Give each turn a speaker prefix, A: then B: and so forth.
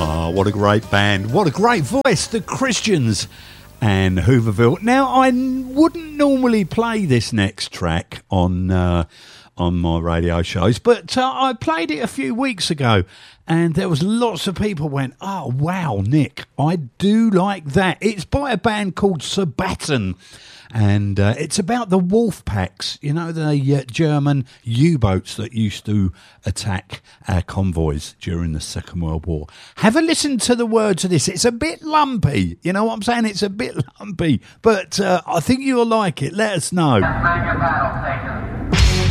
A: What a great band. What a great voice. The Christians and Hooverville. Now, I wouldn't normally play this next track on my radio shows, but I played it a few weeks ago, and there was lots of people went, oh, wow, Nick, I do like that. It's by a band called Sabaton. And it's about the wolf packs, you know, the German U-boats that used to attack our convoys during the Second World War. Have a listen to the words of this. It's a bit lumpy, you know what I'm saying? It's a bit lumpy, but I think you'll like it. Let us know.